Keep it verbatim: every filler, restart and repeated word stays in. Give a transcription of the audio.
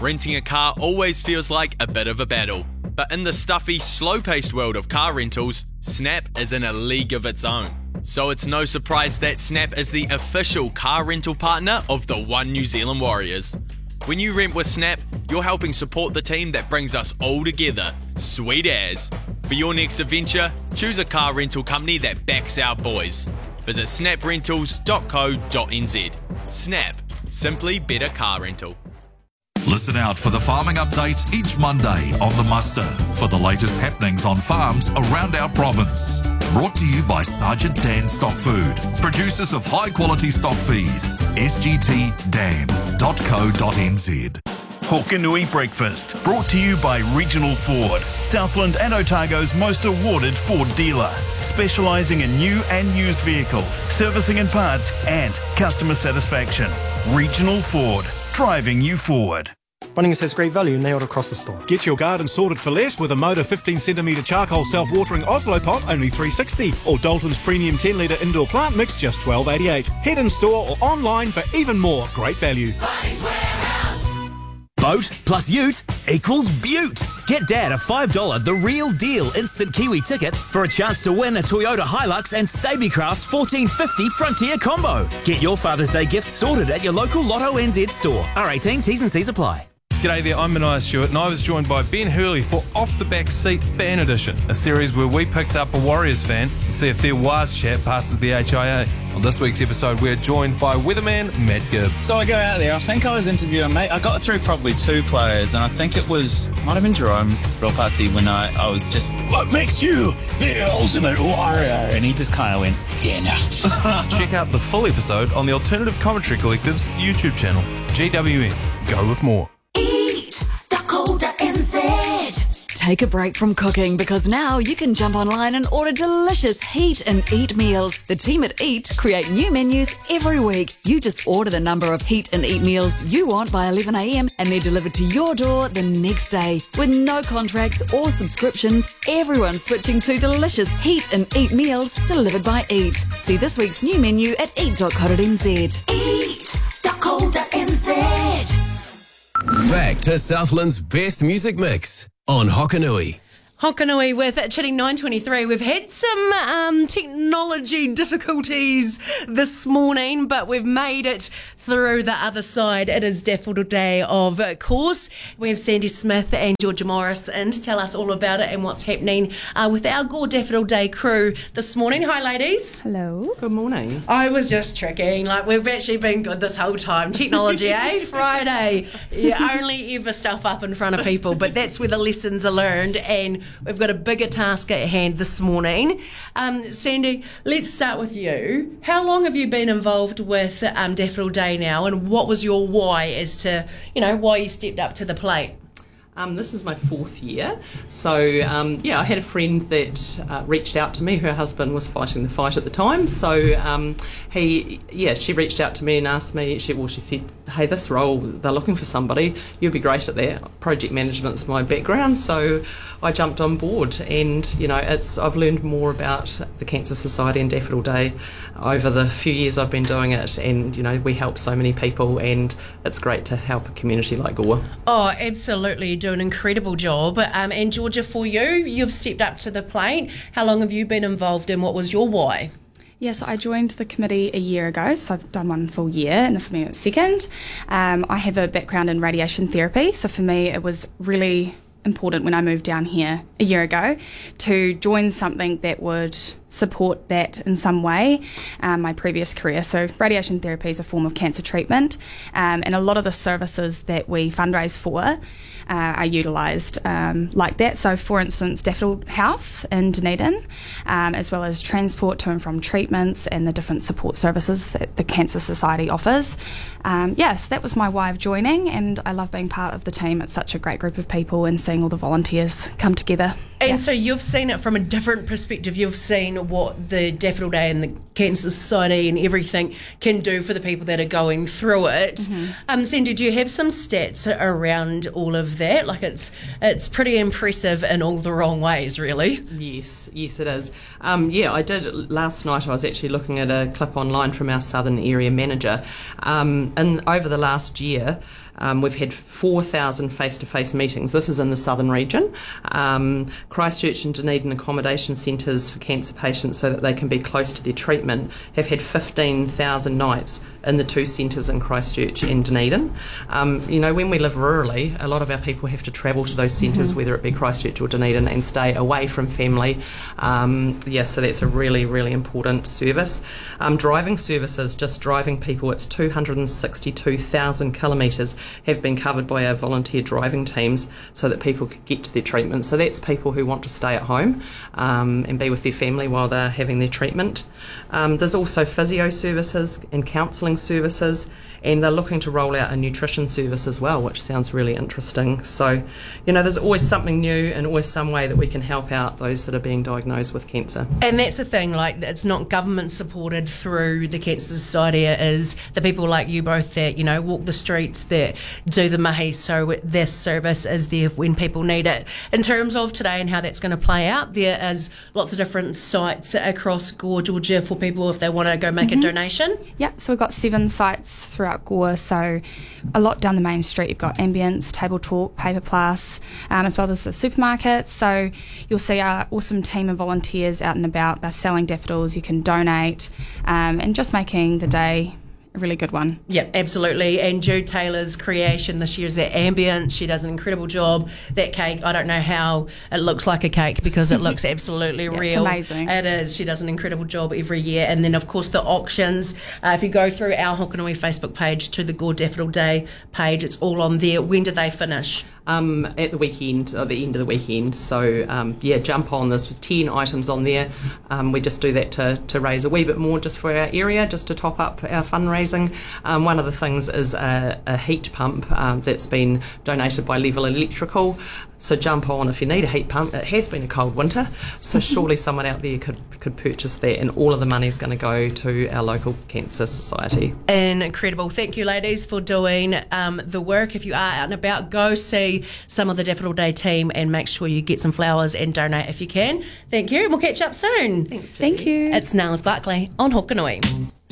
Renting a car always feels like a bit of a battle. But in the stuffy, slow-paced world of car rentals, Snap is in a league of its own. So it's no surprise that Snap is the official car rental partner of the One New Zealand Warriors. When you rent with Snap, you're helping support the team that brings us all together. Sweet as. For your next adventure, choose a car rental company that backs our boys. Visit snap rentals dot co dot n z. Snap. Simply better car rental. Listen out for the farming updates each Monday on The Muster for the latest happenings on farms around our province. Brought to you by Sergeant Dan Stock Food, producers of high-quality stock feed. s g t dam dot co dot n z. Hokanui Breakfast, brought to you by Regional Ford, Southland and Otago's most awarded Ford dealer, specialising in new and used vehicles, servicing and parts, and customer satisfaction. Regional Ford, driving you forward. Bunnings has great value nailed across the store. Get your garden sorted for less with a Moda fifteen centimetre charcoal self-watering Oslo pot, only three dollars sixty, or Dalton's premium ten litre indoor plant mix, just twelve dollars eighty-eight. Head in store or online for even more great value. Bunnings Warehouse. Boat plus ute equals beaut. Get Dad a five dollars The Real Deal instant Kiwi ticket for a chance to win a Toyota Hilux and Stabicraft fourteen fifty Frontier combo. Get your Father's Day gift sorted at your local Lotto N Z store. R eighteen, T's and C's apply. G'day there, I'm Mania Stewart and I was joined by Ben Hurley for Off the Back Seat Fan Edition, a series where we picked up a Warriors fan and see if their Waz chat passes the H I A. On this week's episode, we're joined by weatherman Matt Gibb. So I go out there, I think I was interviewing, mate, I got through probably two players, and I think it was, might have been Jerome Ropati when I, I was just, what makes you the ultimate warrior? And he just kind of went, yeah, no. Check out the full episode on the Alternative Commentary Collective's YouTube channel, G W N. Go with more. eat dot co dot n z. Take a break from cooking because now you can jump online and order delicious Heat and Eat meals. The team at Eat create new menus every week. You just order the number of Heat and Eat meals you want by eleven a m and they're delivered to your door the next day. With no contracts or subscriptions, everyone's switching to delicious Heat and Eat meals delivered by Eat. See this week's new menu at eat dot co dot n z. eat dot co dot n z. Back to Southland's best music mix on Hokanui. Hokanui with Chitting nine twenty-three. We've had some um, technology difficulties this morning, but we've made it through the other side. It is Daffodil Day, of course. We have Sandy Smith and Georgia Morris in to tell us all about it and what's happening uh, with our Gore Daffodil Day crew this morning. Hi, ladies. Hello. Good morning. I was just tricking. Like, we've actually been good this whole time. Technology, eh? Friday. You only ever stuff up in front of people, but that's where the lessons are learned, and we've got a bigger task at hand this morning. Um, Sandy, let's start with you. How long have you been involved with um, Daffodil Day now, and what was your why as to, you know, why you stepped up to the plate? Um, this is my fourth year. So, um, yeah, I had a friend that uh, reached out to me. Her husband was fighting the fight at the time. So, um, he, yeah, she reached out to me and asked me, she, well, she said, hey, this role, they're looking for somebody. You'd be great at that. Project management's my background. So I jumped on board, and, you know, it's I've learned more about the Cancer Society and Daffodil Day over the few years I've been doing it. And, you know, we help so many people, and it's great to help a community like Gore. Oh, absolutely. Do an incredible job. Um, and Georgia, for you, you've stepped up to the plate. How long have you been involved, and what was your why? Yes, I joined the committee a year ago, so I've done one full year, and this will be my second. Um, I have a background in radiation therapy, so for me it was really important when I moved down here a year ago to join something that would support that in some way, um, my previous career. So radiation therapy is a form of cancer treatment, um, and a lot of the services that we fundraise for uh, are utilised um, like that. So for instance, Daffodil House in Dunedin, um, as well as transport to and from treatments and the different support services that the Cancer Society offers. Um, yes, that was my why of joining, and I love being part of the team. It's such a great group of people and seeing all the volunteers come together. And Yeah. so you've seen it from a different perspective. You've seen what the Daffodil Day and the Cancer Society and everything can do for the people that are going through it. Mm-hmm. Um, Sandy, do you have some stats around all of that? Like it's it's pretty impressive in all the wrong ways, really. Yes, yes, it is. Um, yeah, I did last night. I was actually looking at a clip online from our Southern Area Manager, um, and over the last year. Um, we've had four thousand face-to-face meetings. This is in the southern region. Um, Christchurch and Dunedin accommodation centres for cancer patients so that they can be close to their treatment have had fifteen thousand nights in the two centres in Christchurch and Dunedin. Um, you know, when we live rurally, a lot of our people have to travel to those centres, Mm-hmm. whether it be Christchurch or Dunedin, and stay away from family. Um, yeah, so that's a really, really important service. Um, driving services, just driving people, it's two hundred sixty-two thousand kilometres have been covered by our volunteer driving teams so that people could get to their treatment. So that's people who want to stay at home um, and be with their family while they're having their treatment. Um, there's also physio services and counselling services, and they're looking to roll out a nutrition service as well, which sounds really interesting. So, you know, there's always something new and always some way that we can help out those that are being diagnosed with cancer. And that's the thing, like, it's not government supported through the Cancer Society. It is the people like you both that, you know, walk the streets, that do the mahi, so this service is there when people need it. In terms of today and how that's going to play out, there is lots of different sites across Gore, Georgia for people if they want to go make Mm-hmm. a donation. Yeah, so we've got seven sites throughout Gore, so a lot down the main street. You've got Ambience, Table Talk, Paper Plus, um, as well as the supermarkets. So you'll see our awesome team of volunteers out and about. They're selling daffodils. You can donate, um, and just making the day a really good one. Yeah, absolutely. And Jude Taylor's creation this year is that Ambience. She does an incredible job. That cake, I don't know how it looks like a cake because it looks absolutely Yeah, real. it's amazing. It is. She does an incredible job every year. And then, of course, the auctions. Uh, if you go through our Hokanui Facebook page to the Gore Daffodil Day page, it's all on there. When do they finish? Um, at the weekend, or the end of the weekend. So, um, yeah, jump on. There's ten items on there. Um, we just do that to, to raise a wee bit more just for our area, just to top up our fundraising. Um, one of the things is a, a heat pump um, that's been donated by Level Electrical. So jump on if you need a heat pump. It has been a cold winter, so surely someone out there could, could purchase that, and all of the money is going to go to our local Cancer Society. Incredible. Thank you, ladies, for doing um, the work. If you are out and about, go see some of the Daffodil Day team and make sure you get some flowers and donate if you can. Thank you, and we'll catch up soon. Thanks, Judy. Thank you. It's Niles Barkley on Hokanui.